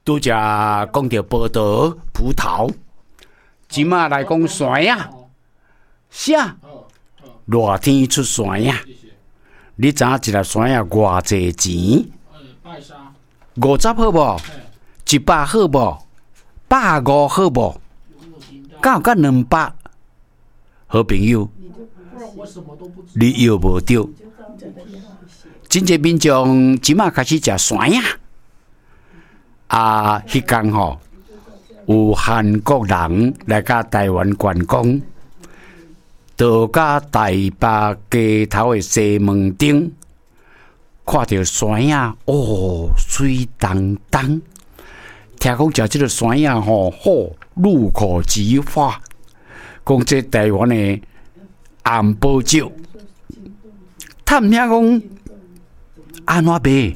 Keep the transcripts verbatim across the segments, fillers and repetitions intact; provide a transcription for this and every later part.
拄则讲到葡萄、葡萄，即马来讲山呀，啥？热天出山呀！你知影一粒山呀偌济钱？五十好无？一百好无？百五好无？敢有甲两百？好朋友，你又无对？真济民众即马开始食山呀！啊，迄天吼有韩国人来甲台湾观光，到甲台北街头的西门町，看到山呀，哦，水当当。听讲食即个山呀，吼，好入口即化。讲这台湾的红宝酒，他毋听讲安怎卖？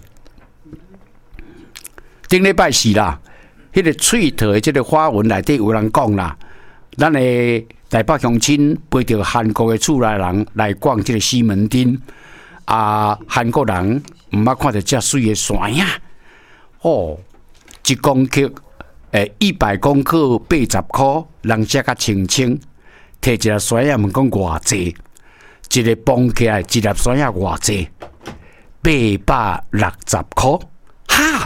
顶礼拜是啦，迄、那个喙头的即个花纹内底有人讲啦，咱的台北乡亲陪着韩国的厝内人来逛即个西门町，啊，韩国人毋捌看到遮水的山呀，哦，一公克诶一百公克八十箍，人食甲清清，摕一粒山呀，问讲偌济，一个绑起来一粒山呀偌济，八百六十箍，哈！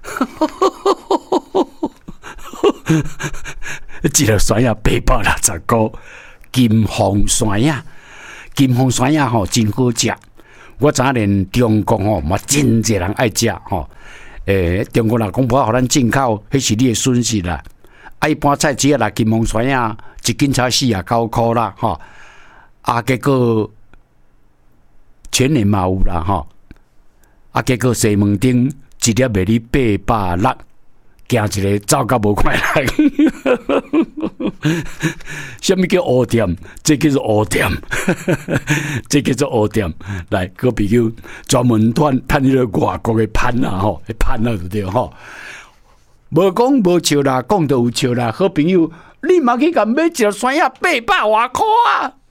一粒山呀八百六十箍，金凤山呀，金凤山呀吼真好食。我知影连中国吼嘛真侪人爱食吼。诶，中国人讲无互咱进口，迄是你的损失啦。啊，一般菜市啊，来金凤山呀，一斤才四啊九箍啦吼。啊，结果全年嘛有啦吼。啊，结果西门町一粒卖你八百六。行一个走到无快来，什么叫乌店？这叫做乌店，这叫做乌店。来，各位朋友，专门赚赚迄个外国的盘啊，吼，盘啊，对不对？吼，无讲无笑啦，讲到有笑啦。好朋友，你嘛去甲买一粒山呀，八百外箍啊！